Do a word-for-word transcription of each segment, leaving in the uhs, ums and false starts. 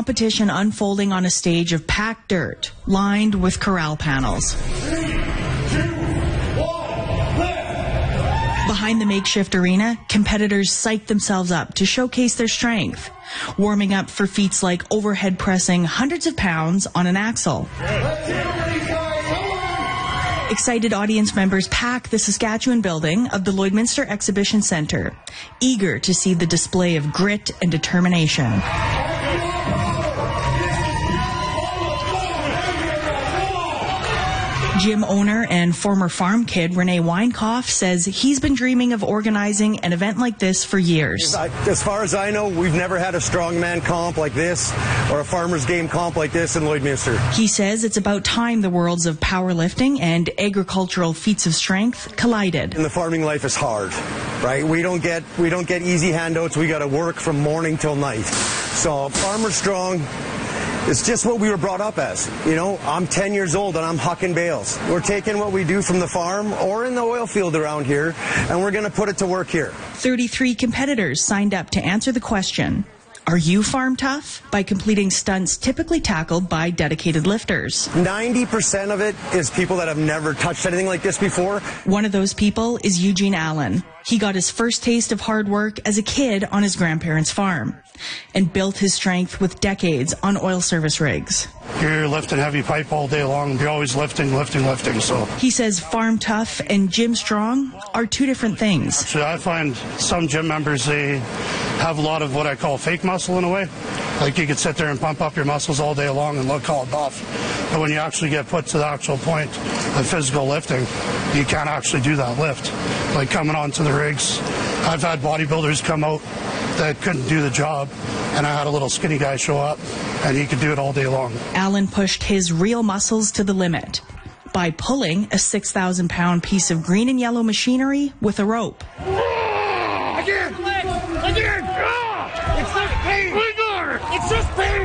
competition unfolding on a stage of packed dirt, lined with corral panels. Behind the makeshift arena, competitors psych themselves up to showcase their strength, warming up for feats like overhead pressing hundreds of pounds on an axle. Excited audience members pack the Saskatchewan building of the Lloydminster Exhibition Centre, eager to see the display of grit and determination. Gym owner and former farm kid Renee Weinkoff says he's been dreaming of organizing an event like this for years. As far as I know, we've never had a strongman comp like this or a farmer's game comp like this in Lloydminster. He says it's about time the worlds of powerlifting and agricultural feats of strength collided. And the farming life is hard, right? We don't get we don't get easy handouts. We got to work from morning till night. So Farmer Strong, it's just what we were brought up as. You know, I'm ten years old and I'm hucking bales. We're taking what we do from the farm or in the oil field around here, and we're going to put it to work here. thirty-three competitors signed up to answer the question, are you farm tough? By completing stunts typically tackled by dedicated lifters. ninety percent of it is people that have never touched anything like this before. One of those people is Eugene Allen. He got his first taste of hard work as a kid on his grandparents' farm and built his strength with decades on oil service rigs. You're lifting heavy pipe all day long. You're always lifting, lifting, lifting. So he says farm tough and gym strong are two different things. So I find some gym members, they have a lot of what I call fake muscle in a way. Like you could sit there and pump up your muscles all day long and look all buff. But when you actually get put to the actual point of physical lifting, you can't actually do that lift. Like coming onto the rigs, I've had bodybuilders come out that couldn't do the job, and I had a little skinny guy show up, and he could do it all day long. Allen pushed his real muscles to the limit by pulling a six thousand pound piece of green and yellow machinery with a rope. Again! Again! It's not pain! It's just pain!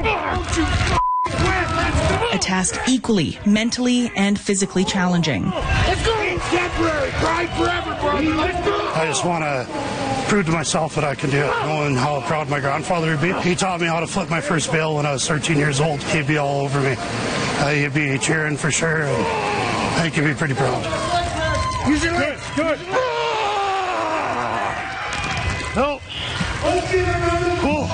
A task equally mentally and physically challenging. Let's go! It's temporary! Cry forever, brother! Let's go! I just want to prove to myself that I can do it, knowing how proud my grandfather would be. He taught me how to flip my first bale when I was thirteen years old. He'd be all over me. Uh, he'd be cheering for sure, and I think he'd be pretty proud. Use your legs! Good! No. Cool.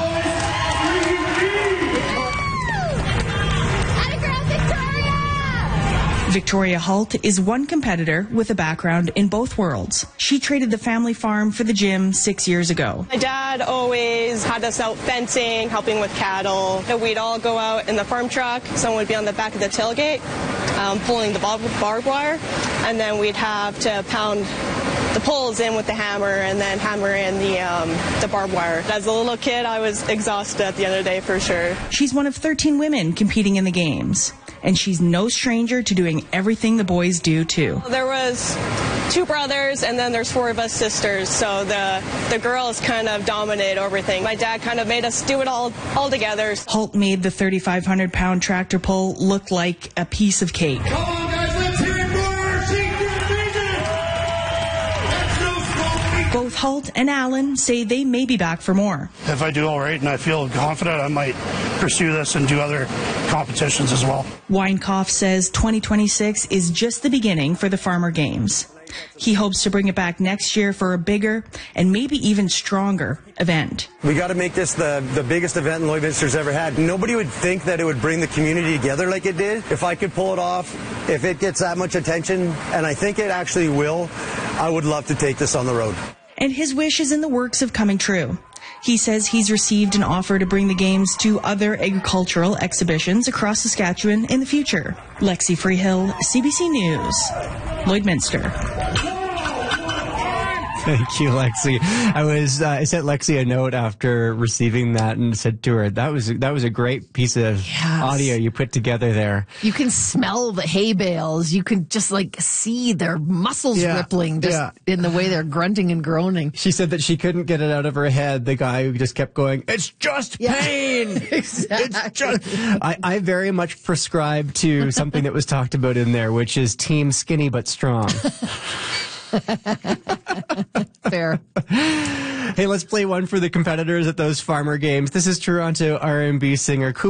Victoria Holt is one competitor with a background in both worlds. She traded the family farm for the gym six years ago. My dad always had us out fencing, helping with cattle. And we'd all go out in the farm truck. Someone would be on the back of the tailgate, um, pulling the barbed wire, and then we'd have to pound the poles in with the hammer and then hammer in the um, the barbed wire. As a little kid, I was exhausted at the end of the day for sure. She's one of thirteen women competing in the games, and she's no stranger to doing everything the boys do too. There was two brothers, and then there's four of us sisters, so the the girls kind of dominate everything. My dad kind of made us do it all all together. Holt made the thirty-five hundred pound tractor pull look like a piece of cake. Come on, guys, let's hear it for our secret division! That's no small feat! Both Holt and Allen say they may be back for more. If I do all right and I feel confident, I might pursue this and do other competitions as well. Weinkoff says twenty twenty-six is just the beginning for the Farmer Games. He hopes to bring it back next year for a bigger and maybe even stronger event. We got to make this the, the biggest event Lloydminster's ever had. Nobody would think that it would bring the community together like it did. If I could pull it off, if it gets that much attention, and I think it actually will, I would love to take this on the road. And his wish is in the works of coming true. He says he's received an offer to bring the games to other agricultural exhibitions across Saskatchewan in the future. Lexi Freehill, C B C News, Lloydminster. Thank you, Lexi. I was uh, I sent Lexi a note after receiving that and said to her, "That was that was a great piece of Yes. audio you put together there." You can smell the hay bales. You can just like see their muscles Yeah, rippling just yeah. in the way they're grunting and groaning. She said that she couldn't get it out of her head. The guy who just kept going, "It's just Yeah. pain." Exactly. It's just. I, I very much prescribe to something that was talked about in there, which is team skinny but strong. Fair. Hey, let's play one for the competitors at those Farmer Games. This is Toronto R and B singer Cooper